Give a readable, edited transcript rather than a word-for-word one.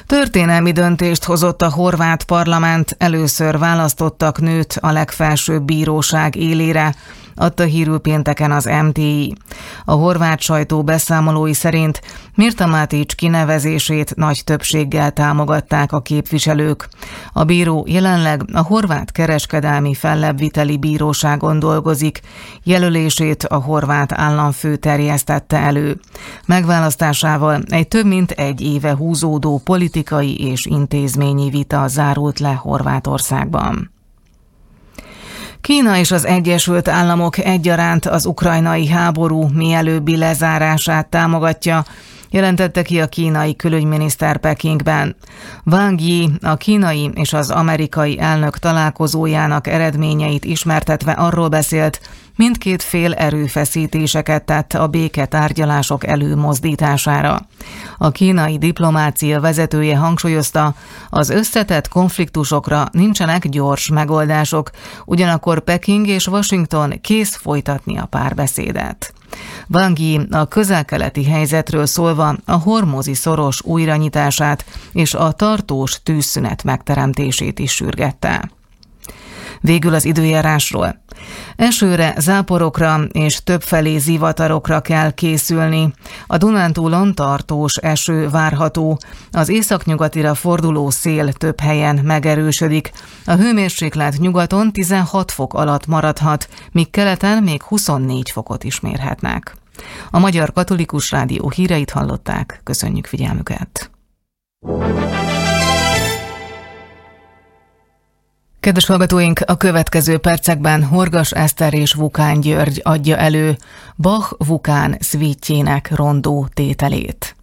Történelmi döntést hozott a horvát parlament, először választottak nőt a legfelsőbb bíróság élére, adta hírül pénteken az MTI. A horvát sajtó beszámolói szerint Mirta Matić kinevezését nagy többséggel támogatták a képviselők. A bíró jelenleg a horvát kereskedelmi fellebbviteli bíróságon dolgozik, jelölését a horvát államfő terjesztette elő. Megválasztásával egy több mint egy éve húzódó politikai és intézményi vita zárult le Horvátországban. Kína és az Egyesült Államok egyaránt az ukrajnai háború mielőbbi lezárását támogatja, jelentette ki a kínai külügyminiszter Pekingben. Wang Yi a kínai és az amerikai elnök találkozójának eredményeit ismertetve arról beszélt, mindkét fél erőfeszítéseket tett a béketárgyalások előmozdítására. A kínai diplomácia vezetője hangsúlyozta, az összetett konfliktusokra nincsenek gyors megoldások, ugyanakkor Peking és Washington kész folytatni a párbeszédet. Wang Yi a közel-keleti helyzetről szólva a hormuzi szoros újranyitását és a tartós tűzszünet megteremtését is sürgette. Végül az időjárásról. Esőre, záporokra és többfelé zivatarokra kell készülni. A Dunántúlon tartós eső várható. Az északnyugatira forduló szél több helyen megerősödik. A hőmérséklet nyugaton 16 fok alatt maradhat, míg keleten még 24 fokot is mérhetnek. A Magyar Katolikus Rádió híreit hallották. Köszönjük figyelmüket! Kedves hallgatóink, a következő percekben Horgas Eszter és Vukán György adja elő Bach Vukán szvítjének rondó tételét.